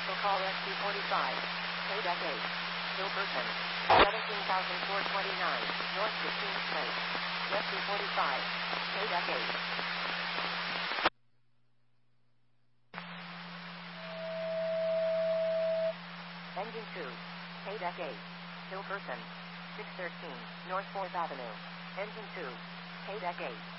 Commercial call SC45. Payback 8. Hilberton. 17,429. North 15th Place. SC45. Payback 8. Engine 2. Payback 8. Hilberton. 613. North 4th Avenue. Engine 2. Payback 8.